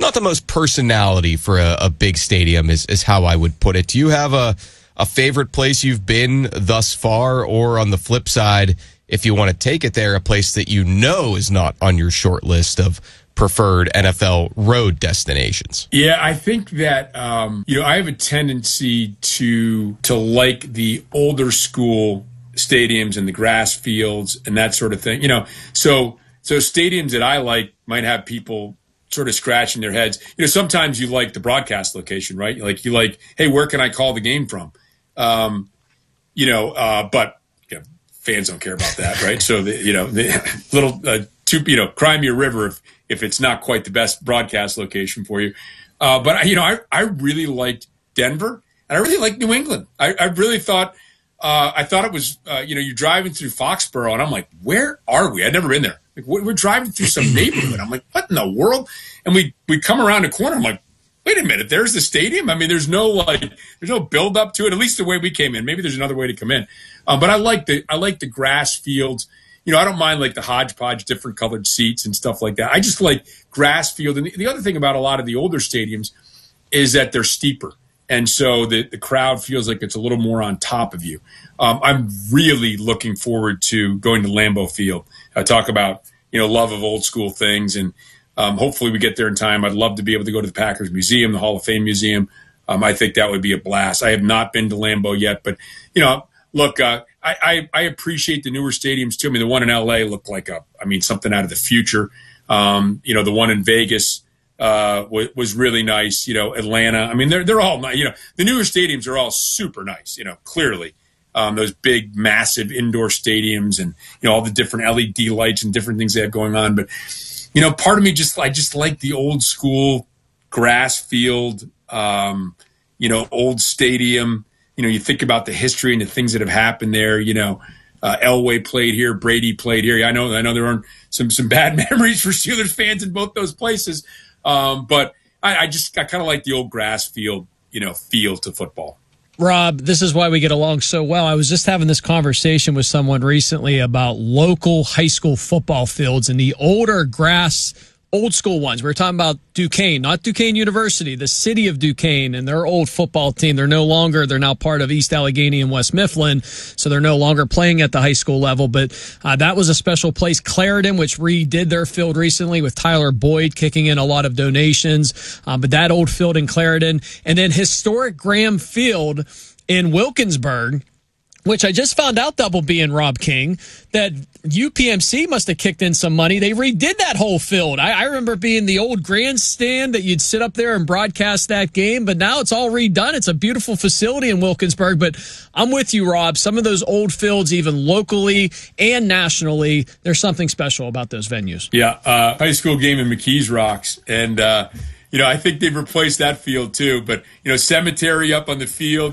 not the most personality for a big stadium is how I would put it. Do you have a favorite place you've been thus far, or on the flip side, if you want to take it there, a place that you know is not on your short list of preferred NFL road destinations? Yeah, I think that I have a tendency to like the older school stadiums and the grass fields and that sort of thing. So stadiums that I like might have people sort of scratching their heads. Sometimes you like the broadcast location, right? You like, hey, where can I call the game from? But fans don't care about that, right? So the little Crimea River, if it's not quite the best broadcast location for you. But I really liked Denver, and I really liked New England. I really thought I thought it was you're driving through Foxborough, and I'm like, where are we? I'd never been there. Like, we're driving through some neighborhood. I'm like, what in the world? And we come around a corner. I'm like, wait a minute, there's the stadium. I mean, there's no build up to it. At least the way we came in. Maybe there's another way to come in. But I like the grass fields. I don't mind like the hodgepodge, different colored seats and stuff like that. I just like grass field. And the other thing about a lot of the older stadiums is that they're steeper. And so the crowd feels like it's a little more on top of you. I'm really looking forward to going to Lambeau Field. Talk about, love of old school things. And hopefully we get there in time. I'd love to be able to go to the Packers Museum, the Hall of Fame Museum. I think that would be a blast. I have not been to Lambeau yet, but, look, I appreciate the newer stadiums too. I mean, the one in LA looked like something out of the future. The one in Vegas was really nice. Atlanta. I mean, they're all nice. The newer stadiums are all super nice. Clearly, those big, massive indoor stadiums and all the different LED lights and different things they have going on. But part of me I just like the old school grass field. Old stadium. You think about the history and the things that have happened there. Elway played here, Brady played here. I know there are some bad memories for Steelers fans in both those places. But I kind of like the old grass field, feel to football. Rob, this is why we get along so well. I was just having this conversation with someone recently about local high school football fields and the older grass, old school ones. We were talking about Duquesne, not Duquesne University, the city of Duquesne and their old football team. They're now part of East Allegheny and West Mifflin, so they're no longer playing at the high school level. But that was a special place. Clarendon, which redid their field recently with Tyler Boyd kicking in a lot of donations. But that old field in Clarendon. And then historic Graham Field in Wilkinsburg, which I just found out, Double B and Rob King, that UPMC must have kicked in some money. They redid that whole field. I remember being the old grandstand that you'd sit up there and broadcast that game, but now it's all redone. It's a beautiful facility in Wilkinsburg, but I'm with you, Rob. Some of those old fields, even locally and nationally, there's something special about those venues. Yeah, high school game in McKees Rocks, and I think they've replaced that field too. But cemetery up on the field.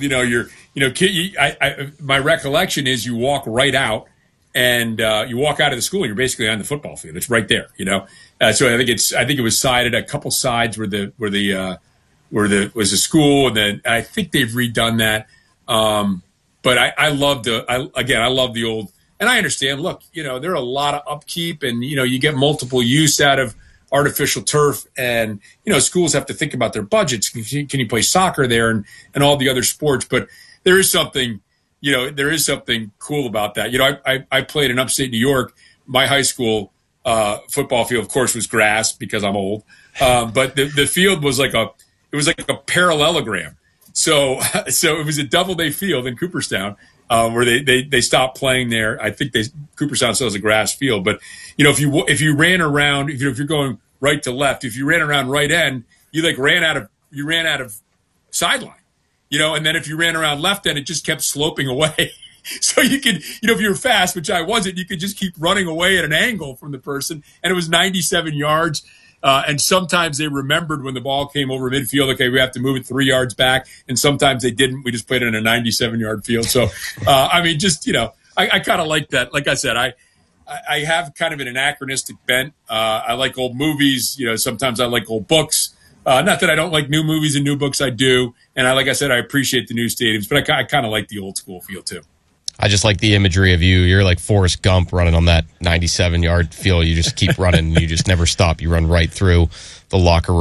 My recollection is you walk right out, and you walk out of the school, and you're basically on the football field. It's right there. So I think it was sided. A couple sides where the was a school, and then I think they've redone that. But I love the old, and I understand. Look, there are a lot of upkeep, and you get multiple use out of artificial turf, and schools have to think about their budgets. Can you play soccer there and all the other sports? But there is something cool about that. I played in upstate New York. My high school football field, of course, was grass because I'm old. But the field was like a parallelogram. So it was a Doubleday field in Cooperstown. Where they stopped playing there. I think Cooperstown still has a grass field, but if you ran around, if you're going right to left, if you ran around right end, you ran out of sideline, and then if you ran around left end, it just kept sloping away. So you could, if you were fast, which I wasn't, you could just keep running away at an angle from the person, and it was 97 yards. And sometimes they remembered when the ball came over midfield, okay, we have to move it 3 yards back. And sometimes they didn't. We just played it in a 97-yard field. So, I kind of like that. Like I said, I have kind of an anachronistic bent. I like old movies. Sometimes I like old books. Not that I don't like new movies and new books. I do. And like I said, I appreciate the new stadiums, but I kind of like the old school feel too. I just like the imagery of you. You're like Forrest Gump running on that 97-yard field. You just keep running. You just never stop. You run right through the locker room.